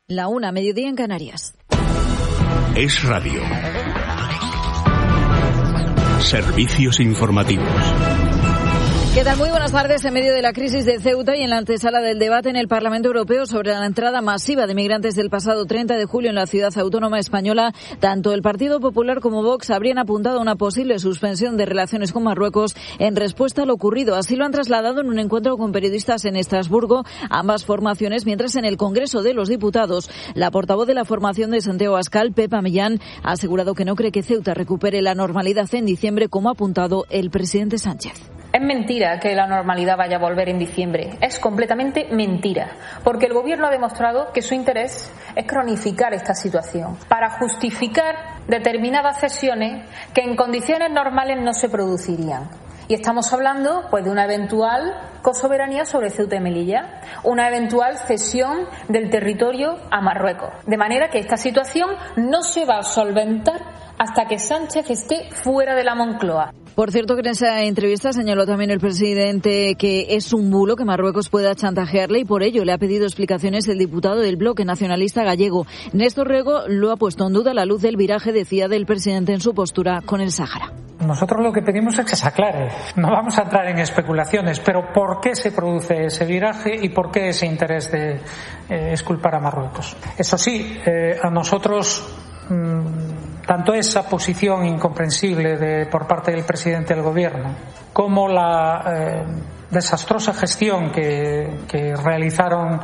1:00, mediodía en Canarias. Es Radio. Servicios informativos. ¿Qué tal? Muy buenas tardes. En medio de la crisis de Ceuta y en la antesala del debate en el Parlamento Europeo sobre la entrada masiva de migrantes del pasado 30 de julio en la ciudad autónoma española, tanto el Partido Popular como Vox habrían apuntado a una posible suspensión de relaciones con Marruecos en respuesta a lo ocurrido. Así lo han trasladado en un encuentro con periodistas en Estrasburgo ambas formaciones, mientras en el Congreso de los Diputados la portavoz de la formación de Santiago Abascal, Pepa Millán, ha asegurado que no cree que Ceuta recupere la normalidad en diciembre, como ha apuntado el presidente Sánchez. Es mentira que la normalidad vaya a volver en diciembre. Es completamente mentira. Porque el Gobierno ha demostrado que su interés es cronificar esta situación para justificar determinadas cesiones que en condiciones normales no se producirían. Y estamos hablando pues de una eventual cosoberanía sobre Ceuta y Melilla, una eventual cesión del territorio a Marruecos. De manera que esta situación no se va a solventar hasta que Sánchez esté fuera de la Moncloa. Por cierto, que en esa entrevista señaló también el presidente que es un bulo que Marruecos pueda chantajearle y por ello le ha pedido explicaciones el diputado del Bloque Nacionalista Gallego. Néstor Rego lo ha puesto en duda a la luz del viraje, decía, del presidente en su postura con el Sáhara. Nosotros lo que pedimos es que se aclare. No vamos a entrar en especulaciones, pero ¿por qué se produce ese viraje y por qué ese interés de exculpar a Marruecos? Eso sí, a nosotros tanto esa posición incomprensible por parte del presidente del Gobierno como la desastrosa gestión que realizaron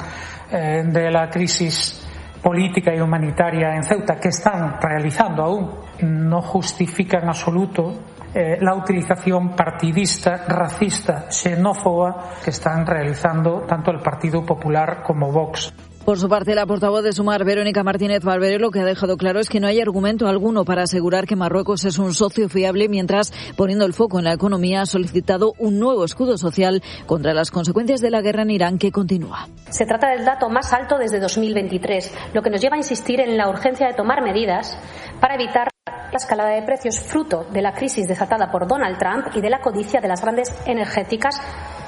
de la crisis política y humanitaria en Ceuta, que están realizando aún, no justifica en absoluto la utilización partidista, racista, xenófoba que están realizando tanto el Partido Popular como Vox. Por su parte, la portavoz de Sumar, Verónica Martínez Barberé, lo que ha dejado claro es que no hay argumento alguno para asegurar que Marruecos es un socio fiable, mientras, poniendo el foco en la economía, ha solicitado un nuevo escudo social contra las consecuencias de la guerra en Irán, que continúa. Se trata del dato más alto desde 2023, lo que nos lleva a insistir en la urgencia de tomar medidas para evitar la escalada de precios fruto de la crisis desatada por Donald Trump y de la codicia de las grandes energéticas.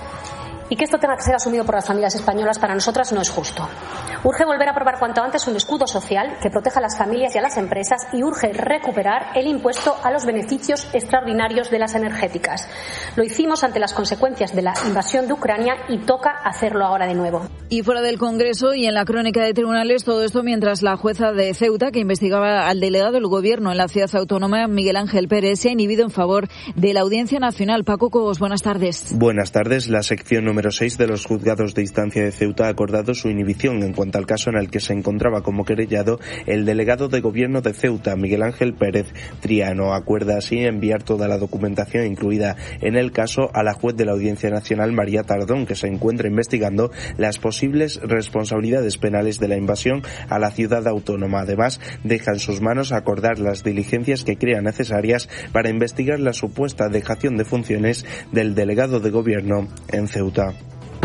Y que esto tenga que ser asumido por las familias españolas, para nosotras no es justo. Urge volver a aprobar cuanto antes un escudo social que proteja a las familias y a las empresas, y urge recuperar el impuesto a los beneficios extraordinarios de las energéticas. Lo hicimos ante las consecuencias de la invasión de Ucrania y toca hacerlo ahora de nuevo. Y fuera del Congreso y en la crónica de tribunales, todo esto mientras la jueza de Ceuta, que investigaba al delegado del Gobierno en la ciudad autónoma, Miguel Ángel Pérez, se ha inhibido en favor de la Audiencia Nacional. Paco Cobos, buenas tardes. Buenas tardes. La sección número 6 de los juzgados de instancia de Ceuta ha acordado su inhibición en cuanto al caso en el que se encontraba como querellado el delegado de Gobierno de Ceuta, Miguel Ángel Pérez Triano. Acuerda así enviar toda la documentación incluida en el caso a la juez de la Audiencia Nacional, María Tardón, que se encuentra investigando las posibles responsabilidades penales de la invasión a la ciudad autónoma. Además, deja en sus manos acordar las diligencias que crea necesarias para investigar la supuesta dejación de funciones del delegado de Gobierno en Ceuta.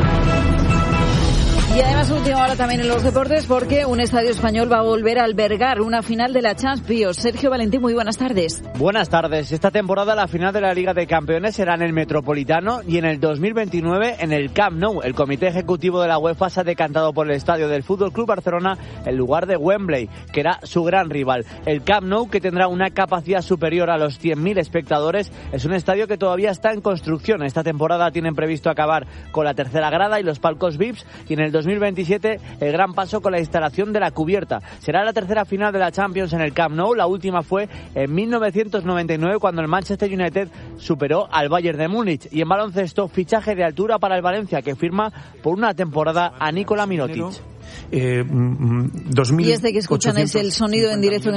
Y además, última hora también en los deportes, porque un estadio español va a volver a albergar una final de la Champions. Sergio Valentín, muy buenas tardes. Buenas tardes. Esta temporada la final de la Liga de Campeones será en el Metropolitano y en el 2029 en el Camp Nou. El comité ejecutivo de la UEFA se ha decantado por el estadio del FC Barcelona en lugar de Wembley, que era su gran rival. El Camp Nou, que tendrá una capacidad superior a los 100.000 espectadores, es un estadio que todavía está en construcción. Esta temporada tienen previsto acabar con la tercera grada y los palcos VIPs, y en el 2027 el gran paso con la instalación de la cubierta. Será la tercera final de la Champions en el Camp Nou. La última fue en 1999, cuando el Manchester United superó al Bayern de Múnich. Y en baloncesto, fichaje de altura para el Valencia, que firma por una temporada a Nikola Mirotic. Y este que escuchan es el sonido en directo